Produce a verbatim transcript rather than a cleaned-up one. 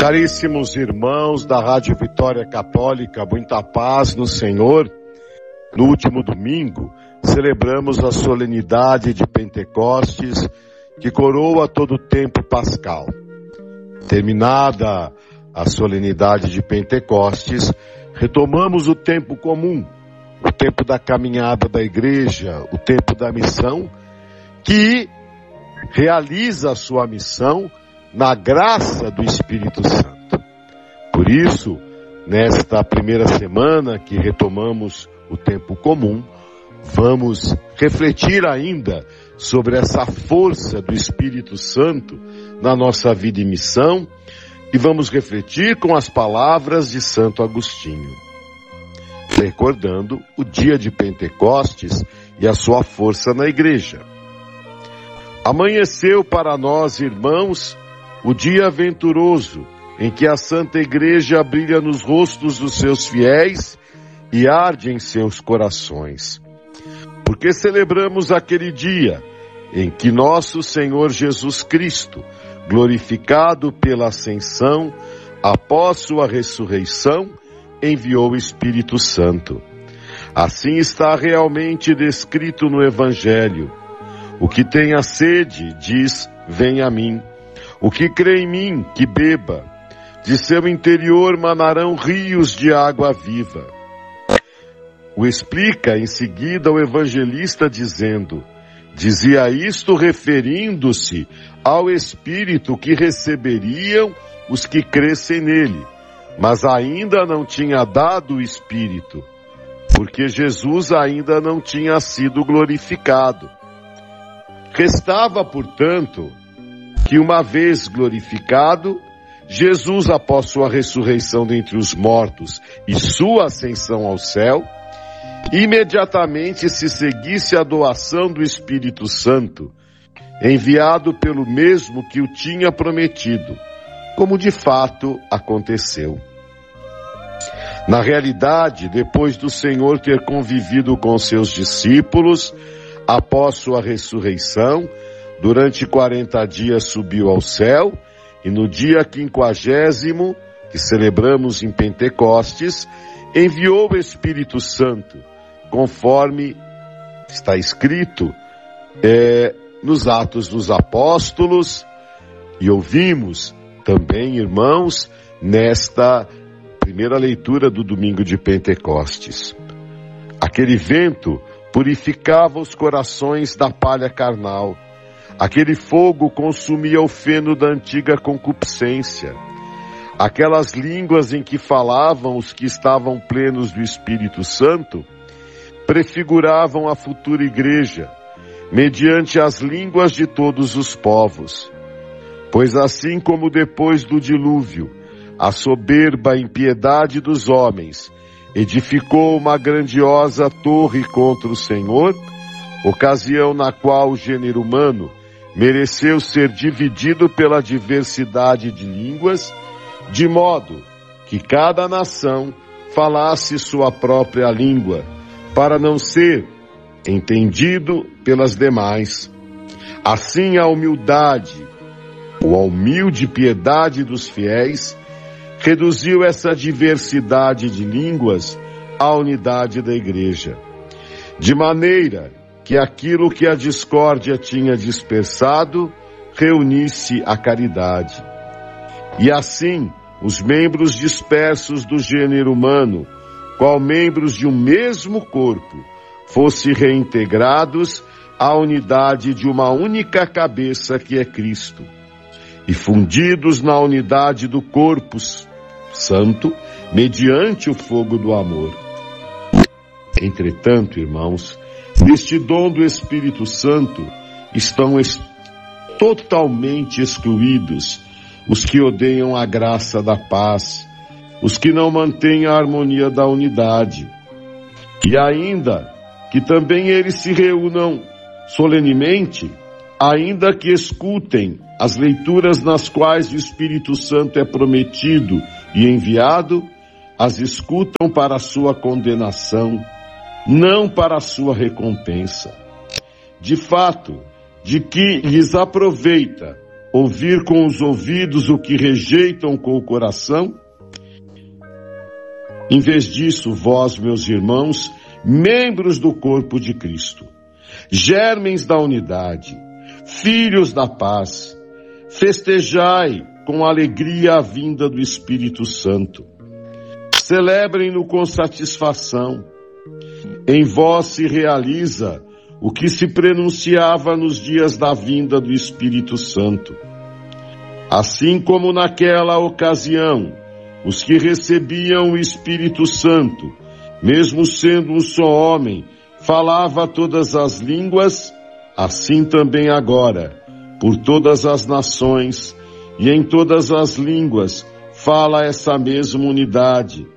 Caríssimos irmãos da Rádio Vitória Católica, muita paz no Senhor. No último domingo, celebramos a solenidade de Pentecostes, que coroa todo o tempo pascal. Terminada a solenidade de Pentecostes, retomamos o tempo comum, o tempo da caminhada da igreja, o tempo da missão, que realiza a sua missão na graça do Espírito Santo. Por isso, nesta primeira semana que retomamos o tempo comum, vamos refletir ainda sobre essa força do Espírito Santo na nossa vida e missão, e vamos refletir com as palavras de Santo Agostinho, recordando o dia de Pentecostes e a sua força na igreja. Amanheceu para nós, irmãos, o dia venturoso em que a Santa Igreja brilha nos rostos dos seus fiéis e arde em seus corações. Porque celebramos aquele dia em que nosso Senhor Jesus Cristo, glorificado pela ascensão, após sua ressurreição, enviou o Espírito Santo. Assim está realmente descrito no Evangelho. O que tem a sede, diz, vem a mim. O que crê em mim, que beba. De seu interior manarão rios de água viva. O explica em seguida o evangelista dizendo, dizia isto referindo-se ao Espírito que receberiam os que crescem nele, mas ainda não tinha dado o Espírito, porque Jesus ainda não tinha sido glorificado. Restava, portanto, que uma vez glorificado, Jesus, após sua ressurreição dentre os mortos e sua ascensão ao céu, imediatamente se seguisse a doação do Espírito Santo, enviado pelo mesmo que o tinha prometido, como de fato aconteceu. Na realidade, depois do Senhor ter convivido com seus discípulos, após sua ressurreição, durante quarenta dias subiu ao céu, e no dia quinquagésimo, que celebramos em Pentecostes, enviou o Espírito Santo, conforme está escrito é, nos Atos dos Apóstolos, e ouvimos também, irmãos, nesta primeira leitura do domingo de Pentecostes. Aquele vento purificava os corações da palha carnal. Aquele fogo consumia o feno da antiga concupiscência. Aquelas línguas em que falavam os que estavam plenos do Espírito Santo prefiguravam a futura igreja, mediante as línguas de todos os povos. Pois assim como depois do dilúvio, a soberba impiedade dos homens edificou uma grandiosa torre contra o Senhor, ocasião na qual o gênero humano mereceu ser dividido pela diversidade de línguas, de modo que cada nação falasse sua própria língua, para não ser entendido pelas demais. Assim a humildade, ou a humilde piedade dos fiéis, reduziu essa diversidade de línguas à unidade da igreja, de maneira que aquilo que a discórdia tinha dispersado, reunisse a caridade. E assim, os membros dispersos do gênero humano, qual membros de um mesmo corpo, fossem reintegrados à unidade de uma única cabeça que é Cristo, e fundidos na unidade do corpo santo, mediante o fogo do amor. Entretanto, irmãos, neste dom do Espírito Santo estão es- totalmente excluídos os que odeiam a graça da paz, os que não mantêm a harmonia da unidade, e ainda que também eles se reúnam solenemente, ainda que escutem as leituras nas quais o Espírito Santo é prometido e enviado, as escutam para a sua condenação, não para a sua recompensa. De fato, de que lhes aproveita ouvir com os ouvidos o que rejeitam com o coração? Em vez disso, vós, meus irmãos, membros do corpo de Cristo, germens da unidade, filhos da paz, festejai com alegria a vinda do Espírito Santo. Celebrem-no com satisfação. Em vós se realiza o que se prenunciava nos dias da vinda do Espírito Santo. Assim como naquela ocasião, os que recebiam o Espírito Santo, mesmo sendo um só homem, falava todas as línguas, assim também agora, por todas as nações e em todas as línguas, fala essa mesma unidade,